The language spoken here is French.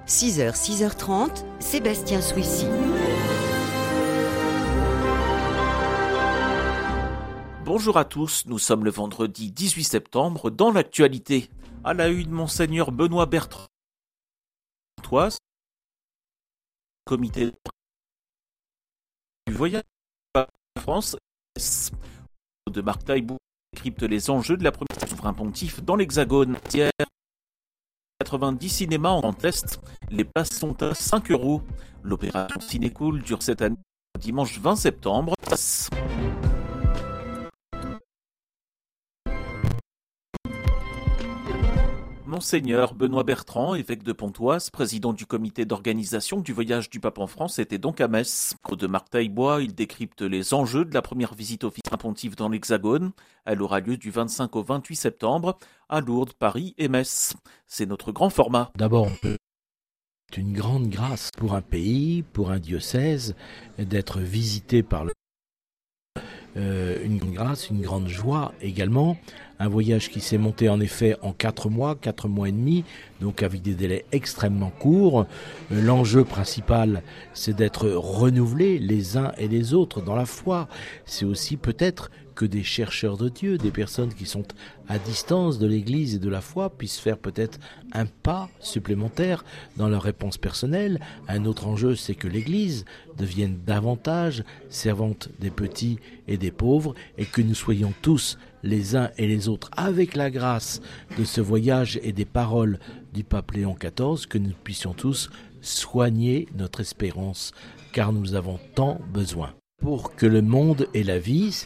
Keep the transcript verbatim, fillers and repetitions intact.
six heures, six heures trente, Sébastien Souissy. Bonjour à tous, nous sommes le vendredi dix-huit septembre. Dans l'actualité, à la une, Monseigneur Benoît Bertrand, comité du voyage à France de Marc Taillebout décrypte les enjeux de la première souverain pontife dans l'Hexagone. Hier, quatre-vingt-dix cinémas en test, les places sont à cinq euros. L'opération Cinécool dure cette année dimanche vingt septembre. Monseigneur Benoît Bertrand, évêque de Pontoise, président du comité d'organisation du voyage du pape en France, était donc à Metz. Au de Marc Taillebout, il décrypte les enjeux de la première visite officielle pontife dans l'Hexagone. Elle aura lieu du vingt-cinq au vingt-huit septembre à Lourdes, Paris et Metz. C'est notre grand format. D'abord, c'est une grande grâce pour un pays, pour un diocèse, d'être visité par le Euh, une grâce, une grande joie également. Un voyage qui s'est monté en effet en quatre mois, quatre mois et demi, donc avec des délais extrêmement courts. Euh, l'enjeu principal, c'est d'être renouvelés les uns et les autres dans la foi. C'est aussi peut-être que des chercheurs de Dieu, des personnes qui sont à distance de l'Église et de la foi, puissent faire peut-être un pas supplémentaire dans leur réponse personnelle. Un autre enjeu, c'est que l'Église devienne davantage servante des petits et des pauvres, et que nous soyons tous les uns et les autres, avec la grâce de ce voyage et des paroles du pape Léon quatorze, que nous puissions tous soigner notre espérance, car nous avons tant besoin. Pour que le monde ait la vie,